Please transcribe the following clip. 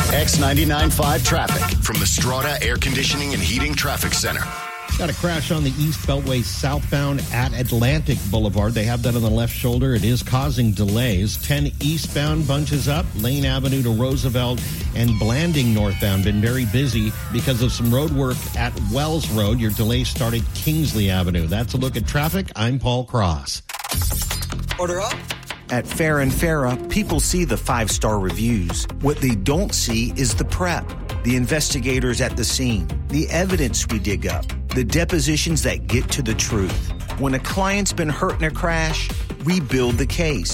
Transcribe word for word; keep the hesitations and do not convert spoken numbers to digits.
X ninety-nine point five traffic from the Strata Air Conditioning and Heating Traffic Center. Got a crash on the East Beltway southbound at Atlantic Boulevard. They have that on the left shoulder. It is causing delays. ten eastbound bunches up. Lane Avenue to Roosevelt and Blanding northbound. Been very busy because of some road work at Wells Road. Your delay started Kingsley Avenue. That's a look at traffic. I'm Paul Cross. Order up. At Farah and Farah, people see the five-star reviews. What they don't see is the prep, the investigators at the scene, the evidence we dig up, the depositions that get to the truth. When a client's been hurt in a crash, we build the case.